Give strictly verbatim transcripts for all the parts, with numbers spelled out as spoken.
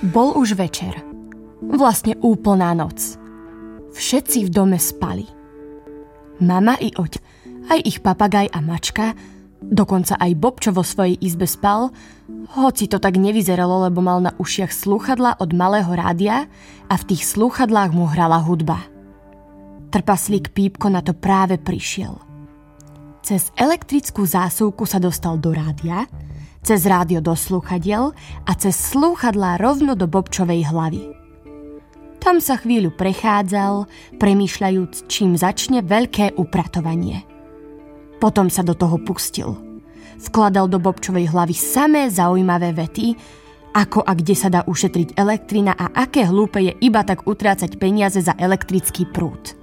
Bol už večer. Vlastne úplná noc. Všetci v dome spali. Mama i otec, aj ich papagaj a mačka, dokonca aj Bobčo vo svojej izbe spal, hoci to tak nevyzeralo, lebo mal na ušiach slúchadlá od malého rádia a v tých slúchadlách mu hrala hudba. Trpaslík Pípko na to práve prišiel. Cez elektrickú zásuvku sa dostal do rádia, cez rádio do slúchadiel a cez slúchadlá rovno do Bobčovej hlavy. Tam sa chvíľu prechádzal, premýšľajúc, čím začne veľké upratovanie. Potom sa do toho pustil. Vkladal do Bobčovej hlavy samé zaujímavé vety, ako a kde sa dá ušetriť elektrina a aké hlúpe je iba tak utrácať peniaze za elektrický prúd.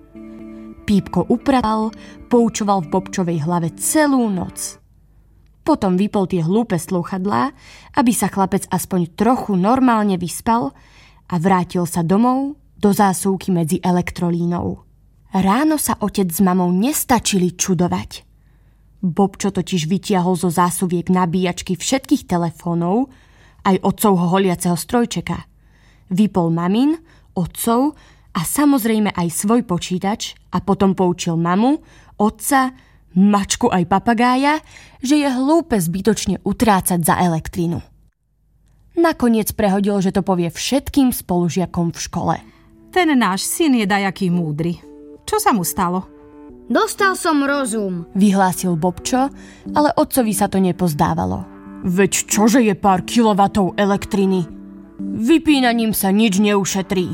Pípko upratal, poučoval v Bobčovej hlave celú noc. Potom vypol tie hlúpe slúchadlá, aby sa chlapec aspoň trochu normálne vyspal a vrátil sa domov do zásuvky medzi elektrolínou. Ráno sa otec s mamou nestačili čudovať. Bobčo totiž vytiahol zo zásuviek nabíjačky všetkých telefónov, aj otcovho holiaceho strojčeka. Vypol mamin, otcov a samozrejme aj svoj počítač a potom poučil mamu, otca, mačku aj papagája, že je hlúpe zbytočne utrácať za elektrínu. Nakoniec prehodil, že to povie všetkým spolužiakom v škole. Ten náš syn je dajaký múdry. Čo sa mu stalo? Dostal som rozum, vyhlásil Bobčo, ale otcovi sa to nepozdávalo. Veď čože je pár kilovatov elektriny? Vypínaním sa nič neušetrí.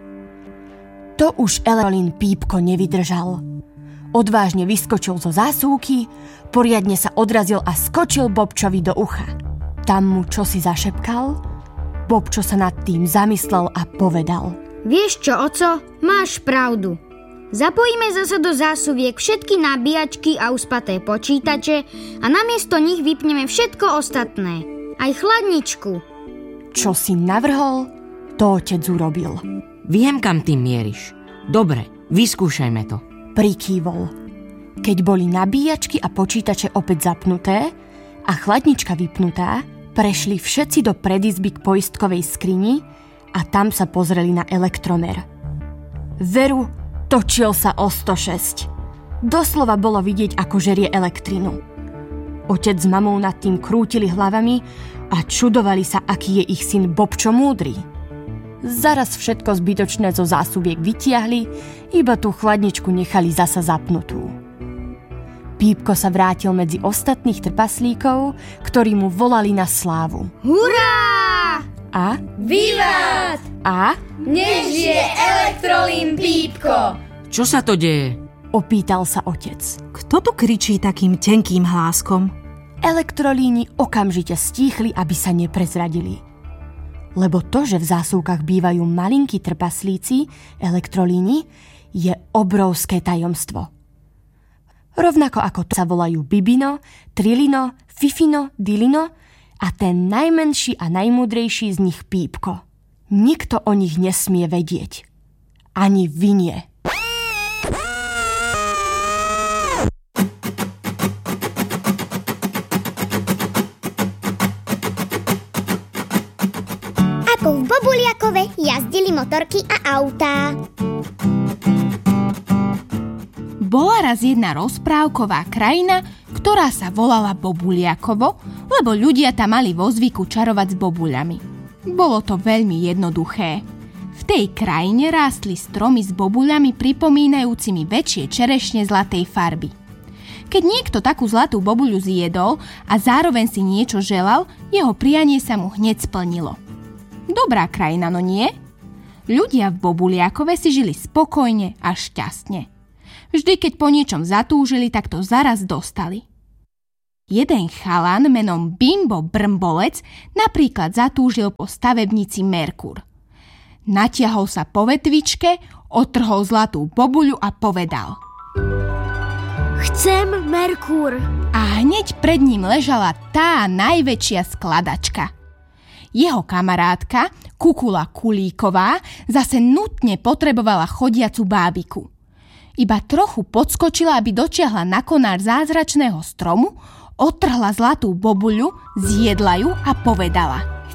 To už elektrolín Pípko nevydržal. Odvážne vyskočil zo zásuvky, poriadne sa odrazil a skočil Bobčovi do ucha. Tam mu čosi zašepkal, Bobčo sa nad tým zamyslel a povedal: Vieš čo, oco, máš pravdu. Zapojíme zasa do zásuviek všetky nabíjačky a uspaté počítače a namiesto nich vypneme všetko ostatné. Aj chladničku. Čo si navrhol, to otec urobil. Viem, kam ty mieriš. Dobre, vyskúšajme to. Prikývol. Keď boli nabíjačky a počítače opäť zapnuté a chladnička vypnutá, prešli všetci do predizby k poistkovej skrini a tam sa pozreli na elektromer. Veru, točil sa o sto šesť. Doslova bolo vidieť, ako žerie elektrinu. Otec s mamou nad tým krútili hlavami a čudovali sa, aký je ich syn Bobčo múdry. Zaraz všetko zbytočné zo zásuviek vytiahli, iba tú chladničku nechali zasa zapnutú. Pípko sa vrátil medzi ostatných trpaslíkov, ktorí mu volali na slávu. Hurá! A? Výlet! A? Nech žije elektrolín Pípko! Čo sa to deje? Opýtal sa otec. Kto tu kričí takým tenkým hláskom? Elektrolíni okamžite stíchli, aby sa neprezradili. Lebo to, že v zásuvkách bývajú malinkí trpaslíci, elektrolíni, je obrovské tajomstvo. Rovnako ako to sa volajú Bibino, Trilino, Fifino, Dilino a ten najmenší a najmúdrejší z nich Pípko. Nikto o nich nesmie vedieť. Ani vy nie. Ako v Bobuliakove jazdili motorky a autá. Bola raz jedna rozprávková krajina, ktorá sa volala Bobuliakovo, lebo ľudia tam mali vo zvyku čarovať s bobuľami. Bolo to veľmi jednoduché. V tej krajine rástli stromy s bobuľami pripomínajúcimi väčšie čerešne zlatej farby. Keď niekto takú zlatú bobuľu zjedol a zároveň si niečo želal, jeho prianie sa mu hneď splnilo. Dobrá krajina, no nie? Ľudia v Bobuliakove si žili spokojne a šťastne. Vždy, keď po niečom zatúžili, tak to zaraz dostali. Jeden chalan menom Bimbo Brmbolec napríklad zatúžil po stavebnici Merkur. Natiahol sa po vetvičke, otrhol zlatú bobuľu a povedal: Chcem Merkur. A hneď pred ním ležala tá najväčšia skladačka. Jeho kamarátka, Kukula Kulíková, zase nutne potrebovala chodiacu bábiku. Iba trochu podskočila, aby dočiahla na konár zázračného stromu, otrhla zlatú bobuľu, zjedla ju a povedala: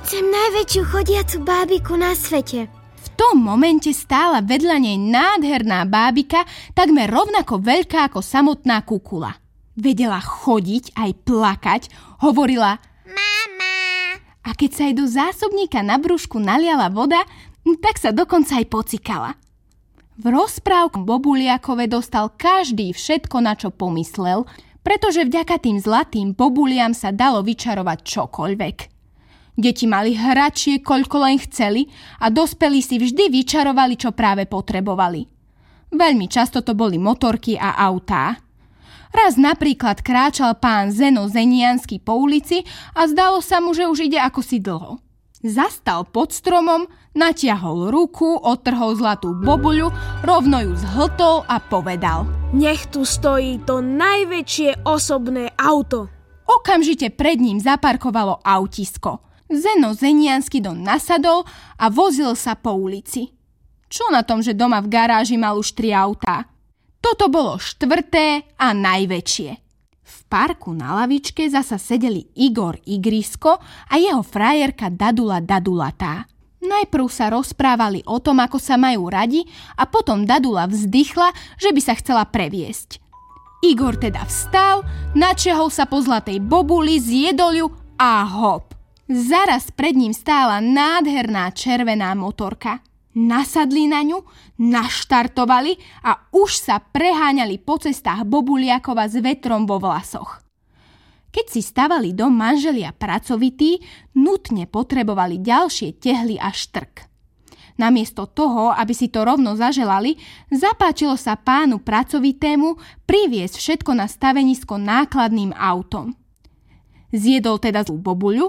Chcem najväčšiu chodiacu bábiku na svete. V tom momente stála vedľa nej nádherná bábika, takmer rovnako veľká ako samotná kukula. Vedela chodiť aj plakať, hovorila Mama. A keď sa jej do zásobníka na brúšku naliala voda, tak sa dokonca aj pocikala. V rozprávke Bobuliakove dostal každý všetko, na čo pomyslel, pretože vďaka tým zlatým bobuliam sa dalo vyčarovať čokoľvek. Deti mali hračie, koľko len chceli a dospelí si vždy vyčarovali, čo práve potrebovali. Veľmi často to boli motorky a autá. Raz napríklad kráčal pán Zeno Zeniansky po ulici a zdalo sa mu, že už ide ako si dlho. Zastal pod stromom, natiahol ruku, odtrhol zlatú bobuľu, rovno ju zhltol a povedal: Nech tu stojí to najväčšie osobné auto. Okamžite pred ním zaparkovalo autisko. Zeno Zeniansky do nasadol a vozil sa po ulici. Čo na tom, že doma v garáži mal už tri autá? Toto bolo štvrté a najväčšie. V parku na lavičke zasa sedeli Igor Igrisko a jeho frajerka Dadula Dadulatá. Najprv sa rozprávali o tom, ako sa majú radi, a potom Dadula vzdychla, že by sa chcela previesť. Igor teda vstal, načiahol sa po zlatej bobuli, zjedol ju a hop. Zaraz pred ním stála nádherná červená motorka. Nasadli na ňu, naštartovali a už sa preháňali po cestách Bobuliakova s vetrom vo vlasoch. Keď si stavali dom manželia pracovití, nutne potrebovali ďalšie tehly a štrk. Namiesto toho, aby si to rovno zaželali, zapáčilo sa pánu pracovitému priviesť všetko na stavenisko nákladným autom. Zjedol teda zlú bobuľu,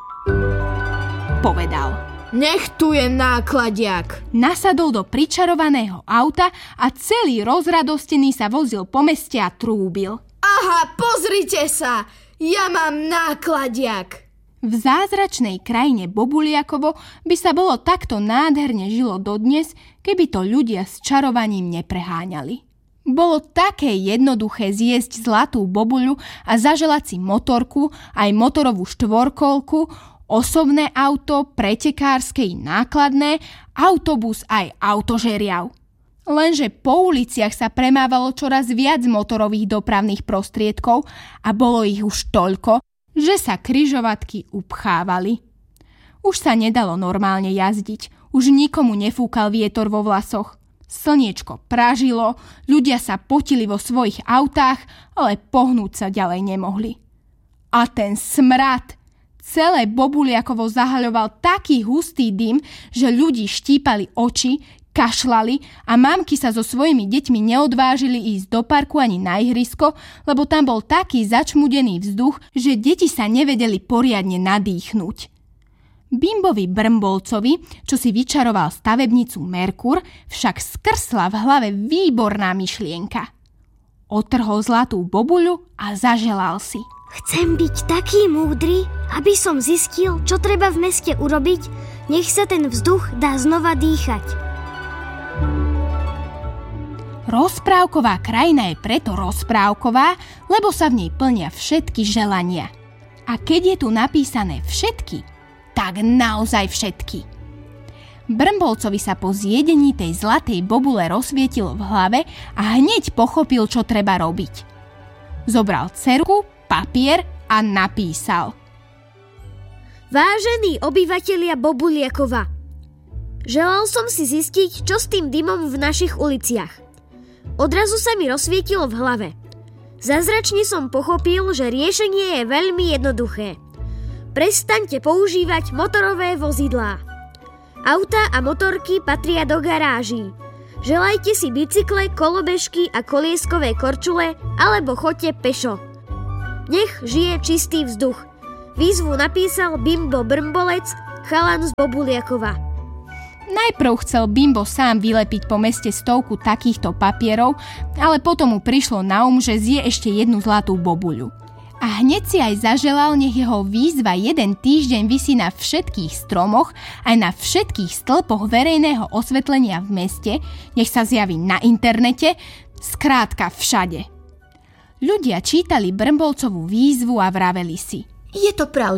povedal: Nech tu je nákladiak. Nasadol do pričarovaného auta a celý rozradostený sa vozil po meste a trúbil: Aha, pozrite sa, ja mám nákladiak. V zázračnej krajine Bobuliakovo by sa bolo takto nádherne žilo dodnes, keby to ľudia s čarovaním nepreháňali. Bolo také jednoduché zjesť zlatú bobuľu a zaželať si motorku, aj motorovú štvorkolku, osobné auto, pretekárske i nákladné, autobus aj autožeriav. Lenže po uliciach sa premávalo čoraz viac motorových dopravných prostriedkov a bolo ich už toľko, že sa križovatky upchávali. Už sa nedalo normálne jazdiť, už nikomu nefúkal vietor vo vlasoch. Slniečko pražilo, ľudia sa potili vo svojich autách, ale pohnúť sa ďalej nemohli. A ten smrad! Celé Bobuliakovo zahaľoval taký hustý dym, že ľudí štípali oči, kašľali a mamky sa so svojimi deťmi neodvážili ísť do parku ani na ihrisko, lebo tam bol taký začmudený vzduch, že deti sa nevedeli poriadne nadýchnuť. Bimbovi Brmbolcovi, čo si vyčaroval stavebnicu Merkur, však skrsla v hlave výborná myšlienka. Otrhol zlatú bobuľu a zaželal si: Chcem byť taký múdry, aby som zistil, čo treba v meste urobiť, nech sa ten vzduch dá znova dýchať. Rozprávková krajina je preto rozprávková, lebo sa v nej plnia všetky želania. A keď je tu napísané všetky, tak naozaj všetky. Brmbolcovi sa po zjedení tej zlatej bobule rozsvietilo v hlave a hneď pochopil, čo treba robiť. Zobral cerku, papier a napísal: Vážení obyvatelia Bobuliakova, želal som si zistiť, čo s tým dymom v našich uliciach. Odrazu sa mi rozsvietilo v hlave. Zázračne som pochopil, že riešenie je veľmi jednoduché. Prestaňte používať motorové vozidlá. Autá a motorky patria do garáží. Želajte si bicykle, kolobežky a kolieskové korčule alebo choďte pešo. Nech žije čistý vzduch. Výzvu napísal Bimbo Brmbolec, chalan z Bobuliakova. Najprv chcel Bimbo sám vylepiť po meste stovku takýchto papierov, ale potom mu prišlo na um, že zje ešte jednu zlatú bobuľu. A hneď si aj zaželal, nech jeho výzva jeden týždeň visí na všetkých stromoch, aj na všetkých stĺpoch verejného osvetlenia v meste, nech sa zjaví na internete, skrátka všade. Ľudia čítali Brmbolcovú výzvu a vraveli si: Je to pravda.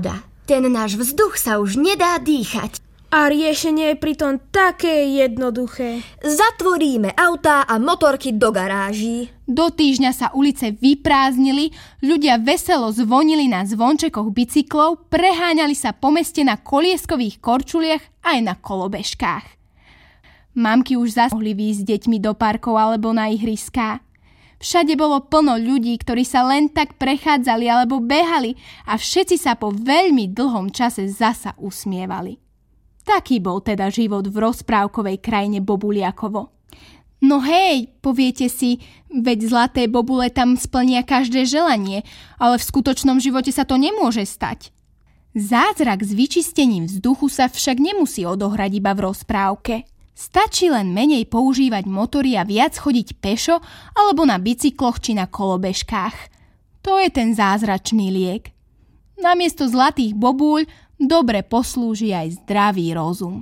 Ten náš vzduch sa už nedá dýchať. A riešenie je pritom také jednoduché. Zatvoríme autá a motorky do garáží. Do týždňa sa ulice vyprázdnili, ľudia veselo zvonili na zvončekoch bicyklov, preháňali sa po meste na kolieskových korčuliach aj na kolobežkách. Mamky už zas mohli výjsť s deťmi do parkov alebo na ihriská. Všade bolo plno ľudí, ktorí sa len tak prechádzali alebo behali a všetci sa po veľmi dlhom čase zasa usmievali. Taký bol teda život v rozprávkovej krajine Bobuliakovo. No hej, poviete si, veď zlaté bobule tam splnia každé želanie, ale v skutočnom živote sa to nemôže stať. Zázrak s vyčistením vzduchu sa však nemusí odohrať iba v rozprávke. Stačí len menej používať motory a viac chodiť pešo alebo na bicykloch či na kolobežkách. To je ten zázračný liek. Namiesto zlatých bobúľ dobre poslúži aj zdravý rozum.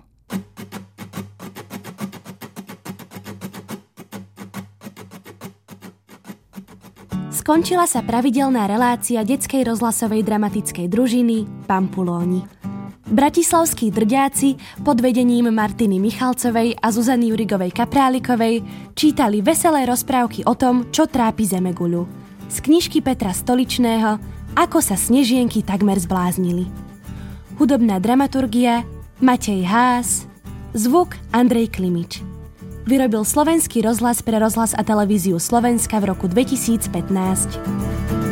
Skončila sa pravidelná relácia detskej rozhlasovej dramatickej družiny Pampulóni. Bratislavskí drďáci pod vedením Martiny Michalcovej a Zuzany Jurigovej Kaprálikovej čítali veselé rozprávky o tom, čo trápi Zemeguľu. Z knižky Petra Stoličného Ako sa snežienky takmer zbláznili. Hudobná dramaturgia Matej Hás, zvuk Andrej Klimič. Vyrobil Slovenský rozhlas pre rozhlas a televíziu Slovenska v roku dvetisícpätnásť.